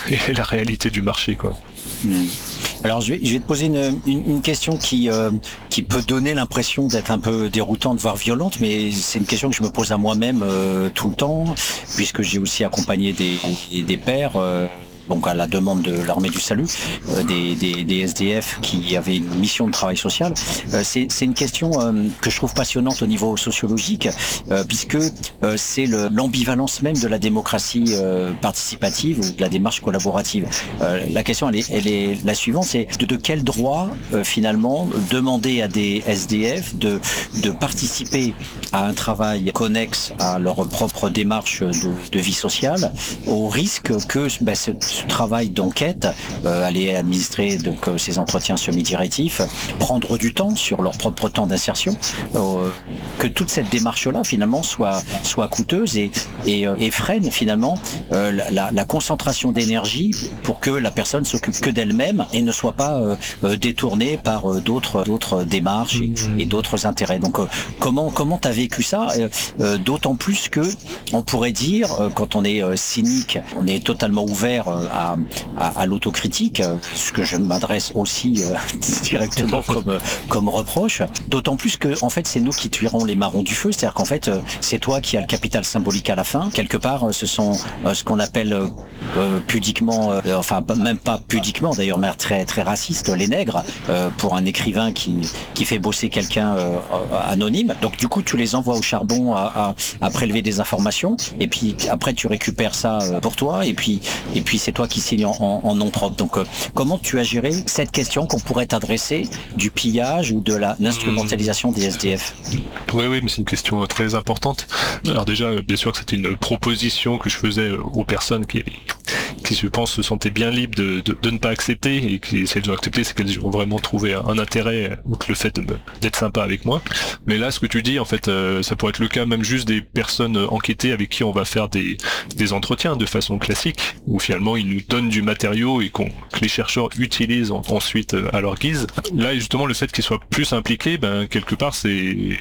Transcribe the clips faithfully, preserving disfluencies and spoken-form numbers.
et la réalité du marché, quoi. Mmh. Alors je vais, je vais te poser une, une, une question qui, euh, qui peut donner l'impression d'être un peu déroutante, voire violente, mais c'est une question que je me pose à moi-même euh, tout le temps, puisque j'ai aussi accompagné des, des pères, euh, donc à la demande de l'armée du salut, euh, des, des, des S D F qui avaient une mission de travail social. Euh, c'est, c'est une question euh, que je trouve passionnante au niveau sociologique, euh, puisque euh, c'est le, l'ambivalence même de la démocratie euh, participative ou de la démarche collaborative. Euh, la question, elle est, elle est la suivante, c'est de, de quel droit, euh, finalement, demander à des S D F de, de participer à un travail connexe à leur propre démarche de, de vie sociale, au risque que ben, ce, ce travail d'enquête, euh, aller administrer donc euh, ces entretiens semi-directifs, prendre du temps sur leur propre temps d'insertion, euh, que toute cette démarche-là finalement soit soit coûteuse et et, euh, et freine finalement euh, la, la concentration d'énergie pour que la personne s'occupe que d'elle-même et ne soit pas euh, euh, détournée par euh, d'autres d'autres démarches et, et d'autres intérêts. Donc euh, comment comment t'as vécu ça, euh, euh, d'autant plus que on pourrait dire euh, quand on est euh, cynique, on est totalement ouvert euh, À, à, à l'autocritique, ce que je m'adresse aussi euh, directement comme comme reproche. D'autant plus que en fait c'est nous qui tuerons les marrons du feu, c'est-à-dire qu'en fait euh, c'est toi qui as le capital symbolique à la fin. Quelque part, euh, ce sont euh, ce qu'on appelle euh, euh, pudiquement, euh, enfin même pas pudiquement d'ailleurs, mais très très raciste, les nègres, euh, pour un écrivain qui qui fait bosser quelqu'un euh, anonyme. Donc du coup tu les envoies au charbon à, à, à prélever des informations et puis après tu récupères ça euh, pour toi et puis et puis c'est toi qui signe en, en, en nom propre. Donc, euh, comment tu as géré cette question qu'on pourrait t'adresser du pillage ou de la, l'instrumentalisation des S D F ? Oui, oui, mais c'est une question très importante. Alors déjà, bien sûr que c'était une proposition que je faisais aux personnes qui, qui je pense, se sentaient bien libres de, de, de ne pas accepter, et qui, si elles ont accepté, c'est qu'elles ont vraiment trouvé un intérêt, outre le fait de me, d'être sympa avec moi. Mais là, ce que tu dis, en fait, euh, ça pourrait être le cas même juste des personnes enquêtées avec qui on va faire des, des entretiens de façon classique, où finalement ils nous donnent du matériau et qu'on, que les chercheurs utilisent en, ensuite à leur guise. Là, justement, le fait qu'ils soient plus impliqués, ben quelque part, c'est ils,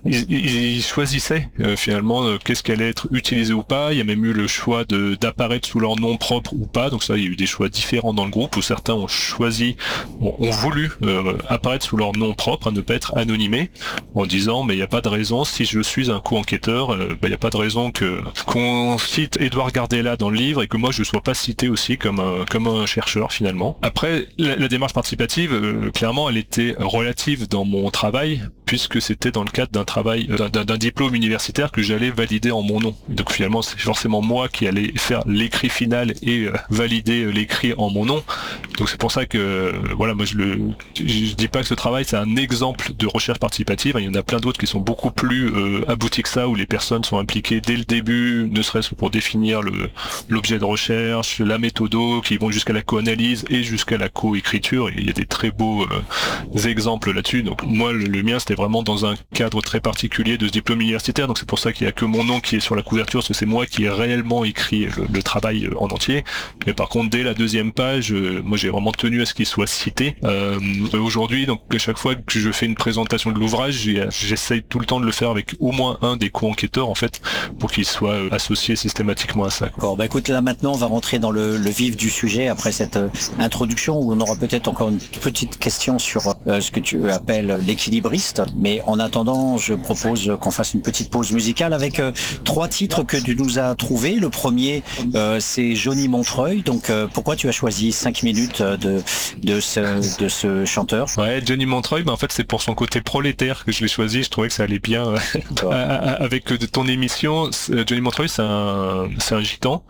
ils choisissaient euh, finalement euh, qu'est-ce qui allait être utilisé ou pas. Il y a même eu le choix de d'apparaître sous leur nom propre ou pas. Donc ça, il y a eu des choix différents dans le groupe où certains ont choisi, ont, ont voulu euh, apparaître sous leur nom propre, à ne pas être anonymés, en disant mais il n'y a pas de raison, si je suis un co-enquêteur, euh, ben, il n'y a pas de raison que qu'on cite Édouard Gardella dans le livre et que moi je sois pas cité aussi comme un, comme un chercheur finalement. Après, la, la démarche participative, euh, clairement, elle était relative dans mon travail, puisque c'était dans le cadre d'un travail, d'un, d'un diplôme universitaire que j'allais valider en mon nom. Donc finalement, c'est forcément moi qui allais faire l'écrit final et euh, valider l'écrit en mon nom. Donc c'est pour ça que, euh, voilà, moi je le, je, je dis pas que ce travail c'est un exemple de recherche participative. Il y en a plein d'autres qui sont beaucoup plus euh, aboutis que ça, où les personnes sont impliquées dès le début, ne serait-ce que pour définir le, l'objet de recherche, la méthodo, qui vont jusqu'à la co-analyse et jusqu'à la co-écriture. Et il y a des très beaux euh, exemples là-dessus. Donc moi, le, le mien, c'était vraiment dans un cadre très particulier de ce diplôme universitaire. Donc c'est pour ça qu'il y a que mon nom qui est sur la couverture, parce que c'est moi qui ai réellement écrit le, le travail en entier. Mais par contre, dès la deuxième page, euh, moi j'ai vraiment tenu à ce qu'il soit cité. Euh, aujourd'hui, donc à chaque fois que je fais une présentation de l'ouvrage, j'essaye tout le temps de le faire avec au moins un des co-enquêteurs en fait, pour qu'il soit euh, associé systématiquement à ça. D'accord. Bah écoute, là maintenant, on va rentrer dans le, le vif du sujet après cette euh, introduction où on aura peut-être encore une petite question sur euh, ce que tu appelles l'équilibriste. Mais en attendant, je propose qu'on fasse une petite pause musicale avec euh, trois titres que tu nous as trouvés. Le premier, euh, c'est Johnny Montreuil. Donc, euh, pourquoi tu as choisi cinq minutes de de ce de ce chanteur ? Ouais, Johnny Montreuil, bah en fait, c'est pour son côté prolétaire que je l'ai choisi. Je trouvais que ça allait bien euh, avec ton émission. Johnny Montreuil, c'est un c'est un gitan,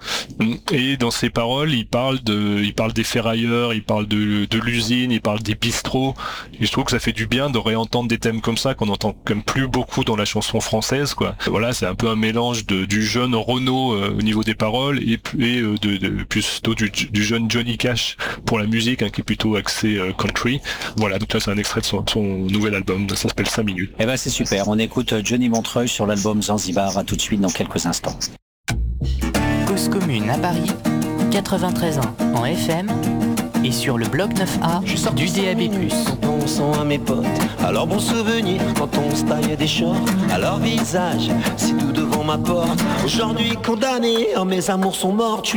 et dans ses paroles, il parle de il parle des ferrailleurs, il parle de de l'usine, il parle des bistrots. Et je trouve que ça fait du bien de réentendre des thèmes comme ça qu'on entend comme plus beaucoup dans la chanson française, quoi. Voilà, c'est un peu un mélange de du jeune Renaud euh, au niveau des paroles et, et euh, de, de plutôt du, du jeune Johnny Cash pour la musique, hein, qui est plutôt axé euh, country. Voilà, donc là c'est un extrait de son, son nouvel album, ça s'appelle cinq minutes. Eh ben c'est super, on écoute Johnny Montreuil sur l'album Zanzibar. À tout de suite dans quelques instants. Cause commune à Paris, quatre-vingt-treize ans en F M et sur le bloc neuf A du D A B plus. Quand on sent à mes potes, alors bon souvenir quand on se taille des shorts. À leur visage, c'est tout devant ma porte. Aujourd'hui condamné, oh, mes amours sont morts. Tu